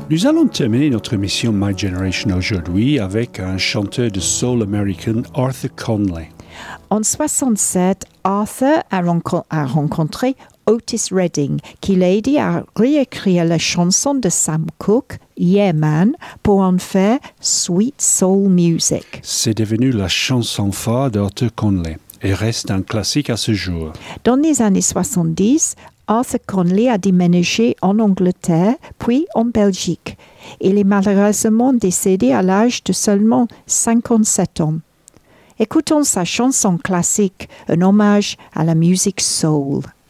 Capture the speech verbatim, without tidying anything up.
Nous allons terminer notre émission My Generation aujourd'hui avec un chanteur de soul américain, Arthur Conley. En soixante-sept, Arthur a, renco- a rencontré Otis Redding, qui l'a aidé à réécrire la chanson de Sam Cooke, Yeah Man, pour en faire Sweet Soul Music. C'est devenu la chanson phare d'Arthur Conley et reste un classique à ce jour. Dans les années soixante-dix, Arthur Conley a déménagé en Angleterre, puis en Belgique. Il est malheureusement décédé à l'âge de seulement cinquante-sept ans. Écoutons sa chanson classique, un hommage à la musique soul.